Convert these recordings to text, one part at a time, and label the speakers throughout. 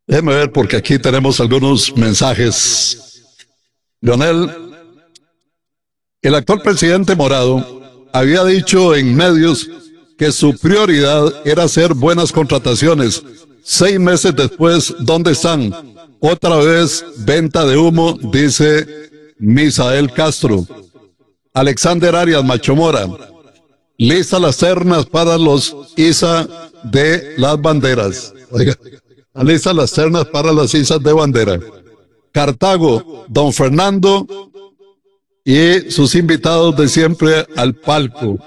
Speaker 1: Déjeme ver porque aquí tenemos algunos mensajes. Leonel, el actual presidente Morado había dicho en medios que su prioridad era hacer buenas contrataciones. 6 meses después, ¿dónde están? Otra vez, venta de humo, dice Misael Castro. Alexander Arias Machomora, lista las ternas para los ISA de las banderas. Oiga, lista las ternas para las ISAs de bandera. Cartago, don Fernando y sus invitados de siempre al palco.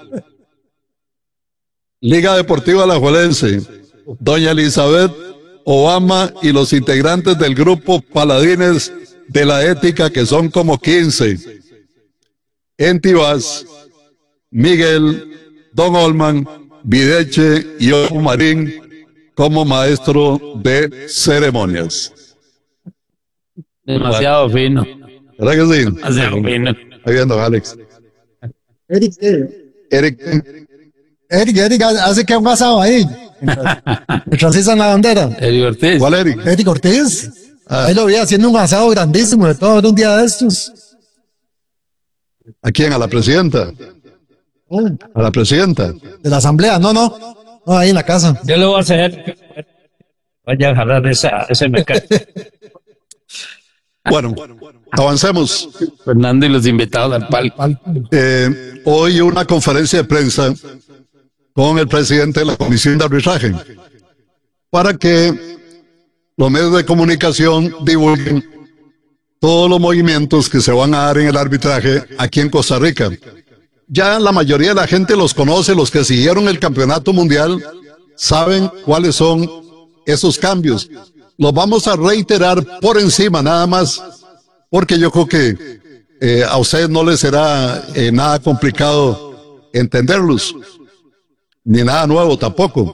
Speaker 1: Liga Deportiva Alajuelense, doña Elizabeth Obama y los integrantes del grupo Paladines de la Ética, que son como 15. En Tibás, Miguel, Don Olman, Videche y Ojo Marín como maestro de ceremonias.
Speaker 2: Demasiado fino.
Speaker 1: ¿Verdad que sí?
Speaker 2: Demasiado fino.
Speaker 1: Ahí viendo, Alex.
Speaker 3: Eric, hace que un asado ahí. Mientras izan la bandera.
Speaker 2: Eric Ortiz.
Speaker 1: ¿Cuál, Eric?
Speaker 3: Eric Ortiz. Ahí lo vi haciendo un asado grandísimo de todo un día de estos.
Speaker 1: ¿A quién? ¿A la presidenta? ¿A la presidenta?
Speaker 3: De la asamblea, no, ahí en la casa.
Speaker 2: Yo lo voy a hacer. Vaya a jalar ese mercado.
Speaker 1: Bueno, avancemos.
Speaker 2: Fernando y los invitados al palco.
Speaker 1: Hoy una conferencia de prensa con el presidente de la Comisión de Arbitraje para que los medios de comunicación divulguen todos los movimientos que se van a dar en el arbitraje aquí en Costa Rica. Ya la mayoría de la gente los conoce, los que siguieron el campeonato mundial saben cuáles son esos cambios. Los vamos a reiterar por encima nada más, porque yo creo que a ustedes no les será nada complicado entenderlos, ni nada nuevo tampoco.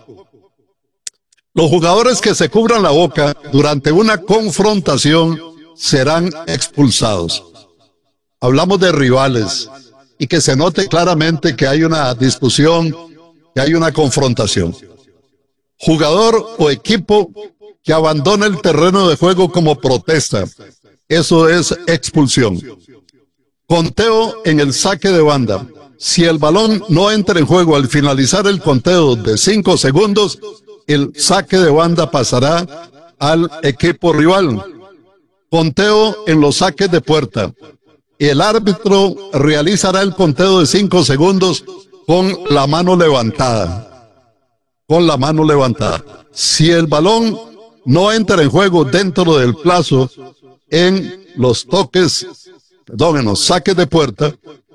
Speaker 1: Los jugadores que se cubran la boca durante una confrontación serán expulsados. Hablamos de rivales y que se note claramente que hay una discusión, que hay una confrontación. Jugador o equipo que abandone el terreno de juego como protesta, eso es expulsión. Conteo en el saque de banda. Si el balón no entra en juego al finalizar el conteo de 5 segundos, el saque de banda pasará al equipo rival. Conteo en los saques de puerta. El árbitro realizará el conteo de 5 segundos con la mano levantada. Con la mano levantada. Si el balón no entra en juego dentro del plazo en los toques, perdón, en los saques de puerta,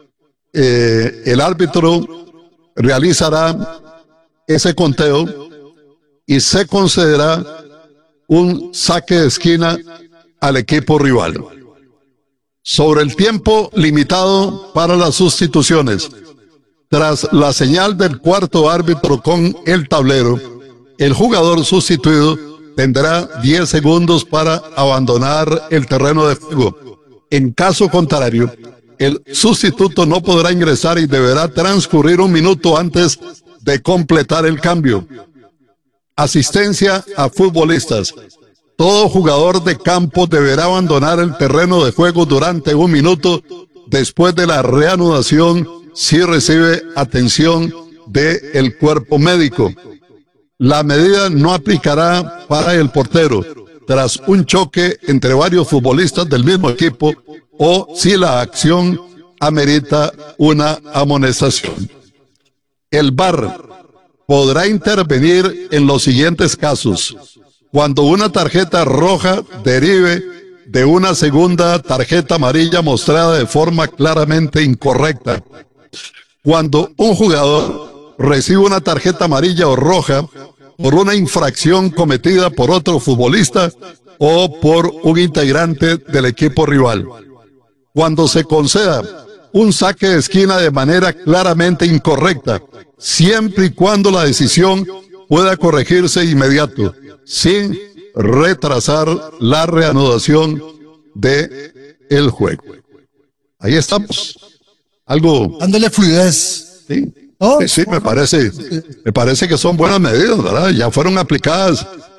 Speaker 1: el árbitro realizará ese conteo y se concederá un saque de esquina al equipo rival. Sobre el tiempo limitado para las sustituciones, tras la señal del cuarto árbitro con el tablero, el jugador sustituido tendrá 10 segundos para abandonar el terreno de juego. En caso contrario, el sustituto no podrá ingresar y deberá transcurrir 1 minuto antes de completar el cambio. Asistencia a futbolistas. Todo jugador de campo deberá abandonar el terreno de juego durante 1 minuto después de la reanudación si recibe atención del cuerpo médico. La medida no aplicará para el portero tras un choque entre varios futbolistas del mismo equipo o si la acción amerita una amonestación. El VAR podrá intervenir en los siguientes casos: cuando una tarjeta roja derive de una segunda tarjeta amarilla mostrada de forma claramente incorrecta, cuando un jugador recibe una tarjeta amarilla o roja por una infracción cometida por otro futbolista o por un integrante del equipo rival, cuando se conceda un saque de esquina de manera claramente incorrecta, siempre y cuando la decisión pueda corregirse inmediato, sin retrasar la reanudación de el juego. Ahí estamos. Algo.
Speaker 3: Dándole fluidez.
Speaker 1: Sí, sí, me parece que son buenas medidas, ¿verdad? Ya fueron aplicadas